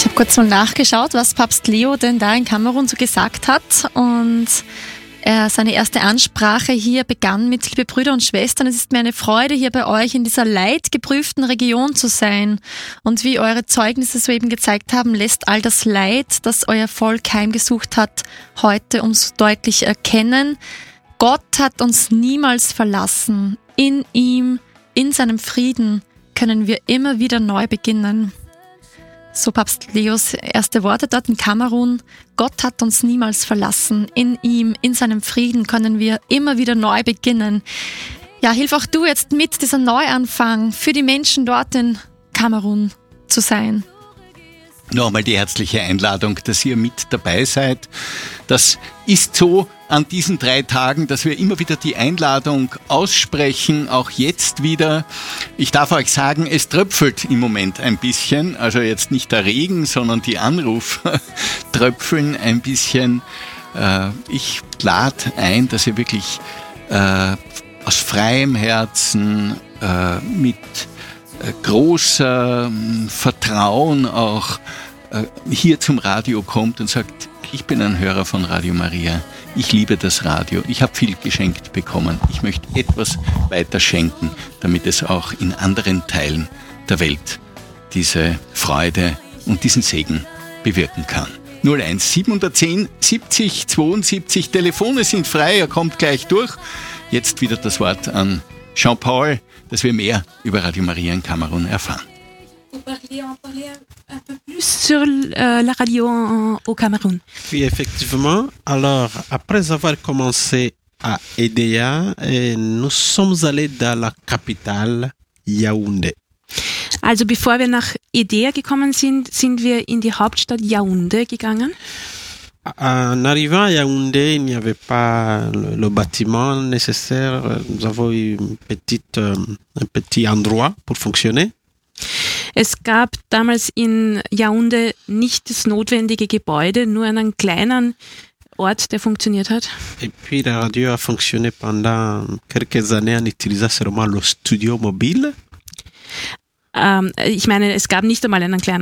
Ich habe kurz mal nachgeschaut, was Papst Leo denn da in Kamerun so gesagt hat, und seine erste Ansprache hier begann mit: Liebe Brüder und Schwestern, es ist mir eine Freude, hier bei euch in dieser leidgeprüften Region zu sein. Und wie eure Zeugnisse soeben gezeigt haben, lässt all das Leid, das euer Volk heimgesucht hat, heute umso deutlich erkennen: Gott hat uns niemals verlassen. In ihm, in seinem Frieden können wir immer wieder neu beginnen. So Papst Leos erste Worte dort in Kamerun. Gott hat uns niemals verlassen. In ihm, in seinem Frieden können wir immer wieder neu beginnen. Ja, hilf auch du jetzt mit, dieser Neuanfang für die Menschen dort in Kamerun zu sein. Nochmal die herzliche Einladung, dass ihr mit dabei seid. Das ist so an diesen 3 Tagen, dass wir immer wieder die Einladung aussprechen, auch jetzt wieder. Ich darf euch sagen, es tröpfelt im Moment ein bisschen, also jetzt nicht der Regen, sondern die Anrufe tröpfeln ein bisschen. Ich lade ein, dass ihr wirklich aus freiem Herzen, mit großer Vertrauen auch hier zum Radio kommt und sagt: Ich bin ein Hörer von Radio Maria, ich liebe das Radio, ich habe viel geschenkt bekommen, ich möchte etwas weiter schenken, damit es auch in anderen Teilen der Welt diese Freude und diesen Segen bewirken kann. 01 710 70 72, Telefone sind frei, er kommt gleich durch. Jetzt wieder das Wort an Jean-Paul, dass wir mehr über Radio Maria in Kamerun erfahren. On parlait un peu plus sur la radio au Cameroun. Oui, effectivement. Alors, après avoir commencé à Edea, nous sommes allés dans la capitale, Yaoundé. Also bevor wir nach Edea gekommen sind, sind wir in die Hauptstadt Yaoundé gegangen. En arrivant à Yaoundé, il n'y avait pas le bâtiment nécessaire. Nous avons eu un petit endroit pour fonctionner. Es gab damals in Yaoundé nicht das notwendige Gebäude, nur einen kleinen Ort, der funktioniert hat. Et puis la radio a fonctionné pendant quelques années en utilisant seulement le studio mobile. Ich meine, es gab nicht einmal einen kleinen